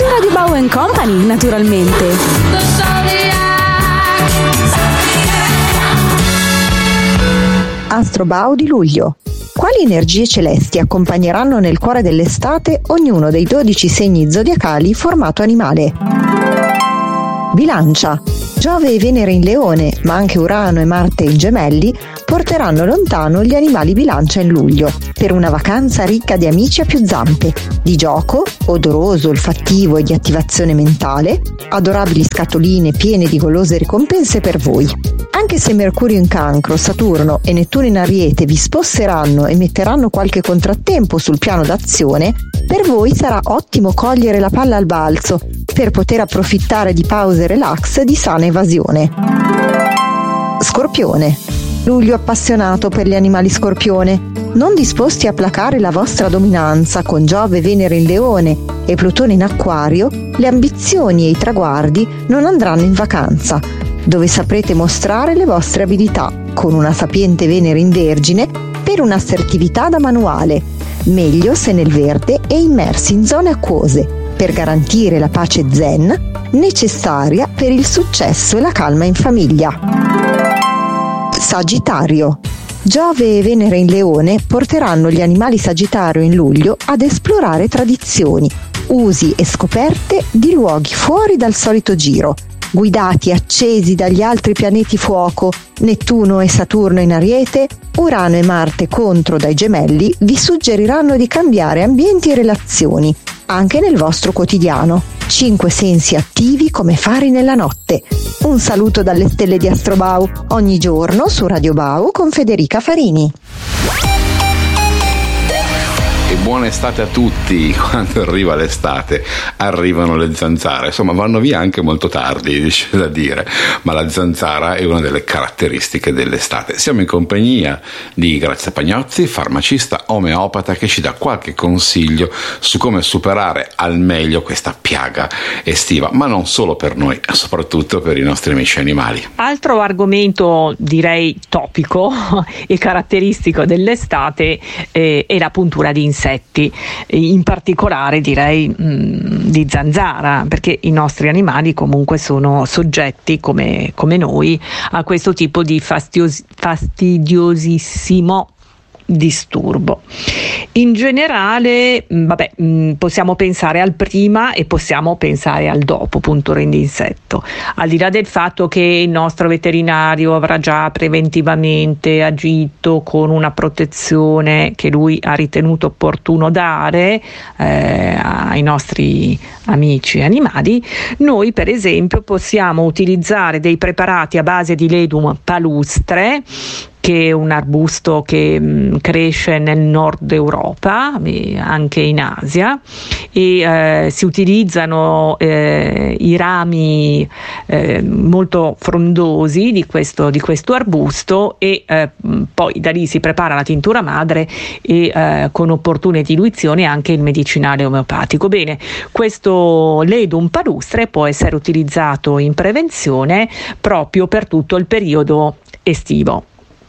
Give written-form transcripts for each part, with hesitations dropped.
su Radio Bau Company, naturalmente. Astrobau di luglio. Quali energie celesti accompagneranno nel cuore dell'estate ognuno dei 12 segni zodiacali formato animale? Bilancia. Giove e Venere in Leone, ma anche Urano e Marte in Gemelli, porteranno lontano gli animali Bilancia in luglio, per una vacanza ricca di amici a più zampe, di gioco, odoroso, olfattivo e di attivazione mentale, adorabili scatoline piene di golose ricompense per voi. Anche se Mercurio in Cancro, Saturno e Nettuno in Ariete vi sposseranno e metteranno qualche contrattempo sul piano d'azione, per voi sarà ottimo cogliere la palla al balzo per poter approfittare di pause relax e di sana evasione. Scorpione. Luglio appassionato per gli animali Scorpione. Non disposti a placare la vostra dominanza con Giove e Venere in Leone e Plutone in Acquario, le ambizioni e i traguardi non andranno in vacanza, dove saprete mostrare le vostre abilità con una sapiente Venere in Vergine per un'assertività da manuale, meglio se nel verde e immersi in zone acquose, per garantire la pace zen necessaria per il successo e la calma in famiglia. Sagittario. Giove e Venere in Leone porteranno gli animali Sagittario in luglio ad esplorare tradizioni, usi e scoperte di luoghi fuori dal solito giro, guidati e accesi dagli altri pianeti fuoco, Nettuno e Saturno in Ariete, Urano e Marte contro dai Gemelli vi suggeriranno di cambiare ambienti e relazioni, anche nel vostro quotidiano. 5 sensi attivi come fari nella notte. Un saluto dalle stelle di Astrobau, ogni giorno su Radio Bau con Federica Farini. E buona estate a tutti. Quando arriva l'estate arrivano le zanzare, insomma vanno via anche molto tardi, c'è da dire, ma la zanzara è una delle caratteristiche dell'estate. Siamo in compagnia di Grazia Pagnozzi, farmacista omeopata, che ci dà qualche consiglio su come superare al meglio questa piaga estiva, ma non solo per noi, soprattutto per i nostri amici animali. Altro argomento direi topico e caratteristico dell'estate è la puntura di insetti, in particolare direi di zanzara, perché i nostri animali comunque sono soggetti come noi a questo tipo di fastidiosissimo disturbo. In generale, possiamo pensare al prima e possiamo pensare al dopo punture di insetto, al di là del fatto che il nostro veterinario avrà già preventivamente agito con una protezione che lui ha ritenuto opportuno dare ai nostri amici animali. Noi per esempio possiamo utilizzare dei preparati a base di Ledum palustre, che è un arbusto che cresce nel nord Europa e anche in Asia, e si utilizzano i rami molto frondosi di questo arbusto, e poi da lì si prepara la tintura madre e con opportune diluizioni anche il medicinale omeopatico. Bene, questo Ledum palustre può essere utilizzato in prevenzione proprio per tutto il periodo estivo.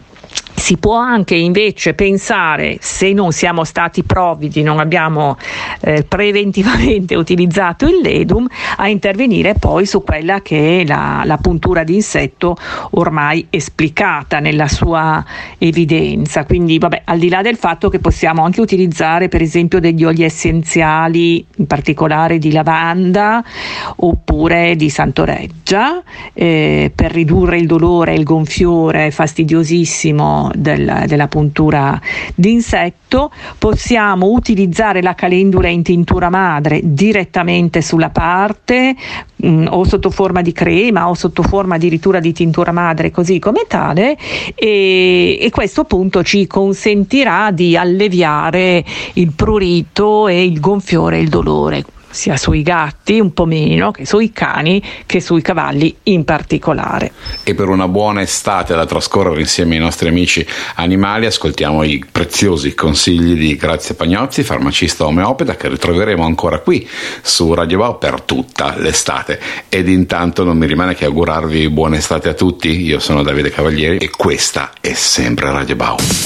Si può anche invece pensare, se non siamo stati provvidi, non abbiamo preventivamente utilizzato il Ledum, a intervenire poi su quella che è la puntura di insetto ormai esplicata nella sua evidenza. Quindi al di là del fatto che possiamo anche utilizzare per esempio degli oli essenziali, in particolare di lavanda oppure di santoreggia, per ridurre il dolore e il gonfiore fastidiosissimo della puntura d'insetto. Possiamo utilizzare la calendula in tintura madre direttamente sulla parte, o sotto forma di crema o sotto forma addirittura di tintura madre così come tale, e questo appunto ci consentirà di alleviare il prurito e il gonfiore e il dolore, sia sui gatti un po' meno che sui cani, che sui cavalli in particolare. E per una buona estate da trascorrere insieme ai nostri amici animali ascoltiamo i preziosi consigli di Grazia Pagnozzi, farmacista omeopata, che ritroveremo ancora qui su Radio Bau per tutta l'estate. Ed intanto non mi rimane che augurarvi buona estate a tutti. Io sono Davide Cavalieri e questa è sempre Radio Bau.